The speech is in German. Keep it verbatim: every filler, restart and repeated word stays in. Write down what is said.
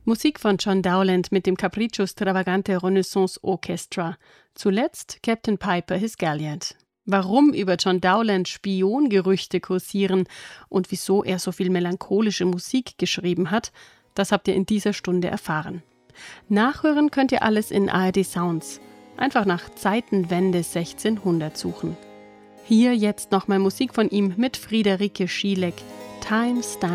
Musik von John Dowland mit dem Capriccio Stravagante Renaissance Orchestra. Zuletzt Captain Piper His Galliard. Warum über John Dowland Spiongerüchte kursieren und wieso er so viel melancholische Musik geschrieben hat, das habt ihr in dieser Stunde erfahren. Nachhören könnt ihr alles in A R D Sounds. Einfach nach Zeitenwende sechzehnhundert suchen. Hier jetzt nochmal Musik von ihm mit Friederike Schieleck. Time Stands